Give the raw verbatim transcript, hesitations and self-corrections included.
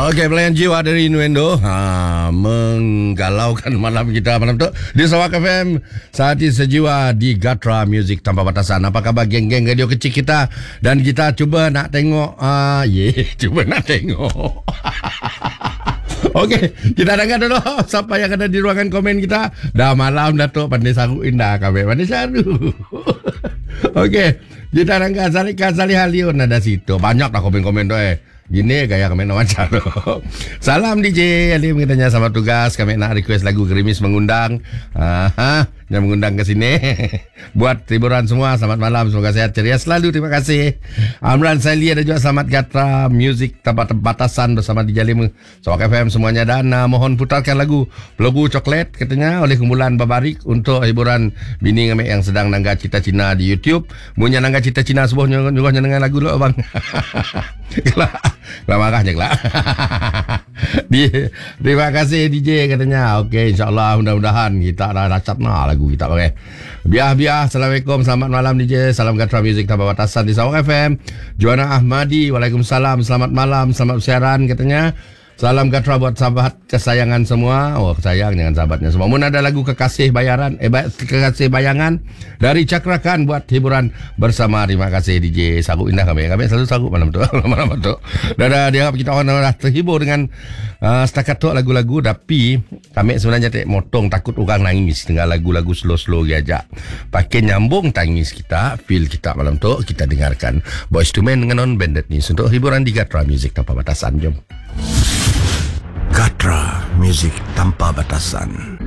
Okey, pelayan jiwa dari Innuendo ha, menggalaukan malam kita malam tu di Sarawak F M. Saat ini sejiwa di Gatra Music Tanpa Batasan. Apa khabar geng-geng radio kecil kita? Dan kita cuba nak tengok uh, ye, yeah, cuba nak tengok Okey, kita dengar dulu siapa yang ada di ruangan komen kita. Dah malam Datuk pandai saruin dah kami. Pandai saru. Okey, kita dengar Zalika Zalihaliun ada situ. Banyak dah komen-komen tu eh. Gini gaya kami nak macam tu. Salam D J Ali mengatanya sama tugas. Kami nak request lagu Gerimis mengundang. Aha, yang mengundang ke sini. Buat hiburan semua. Selamat malam. Semoga sehat ceria selalu. Terima kasih. Amran Saili ada juga Selamat Gatra Music Tanpa Batasan bersama D J Ali Sarawak F M semuanya. Dan uh, mohon putarkan lagu Logo Coklat katanya oleh kumpulan Babarik untuk hiburan bini kami yang sedang nangga cita Cina di YouTube. Punya nangga cita Cina sebuah nyuruhnya dengan lagu dulu bang. Kalau Kalau marah je lah. Terima kasih D J katanya. Okey, insyaAllah mudah-mudahan kita dah racat nah lagu kita pakai. Biar-biar. Assalamualaikum. Selamat malam D J. Salam Gatra Music Tanpa Batasan di Sarawak F M. Juana Ahmadi. Waalaikumsalam. Selamat malam. Selamat bersiaran katanya. Salam Gatra buat sahabat kesayangan semua. Oh, sayang dengan sahabatnya semua. Mun ada lagu Kekasih Bayaran, eh Kekasih Bayangan dari Cakrakan buat hiburan bersama. Terima kasih D J. Saru indah kami. Kami selalu saru malam tu. Malam tu. Dah dah dia kita orang dah terhibur dengan uh, setakat tu lagu-lagu, tapi kami sebenarnya tak motong takut orang nangis dengan lagu-lagu slow-slow aja. Pakai nyambung tangis kita, feel kita malam tu kita dengarkan Boyz two Men dengan Non Bandit ni untuk hiburan di Gatra Music Tanpa Batasan. Jom. Gatra Music Tanpa Batasan.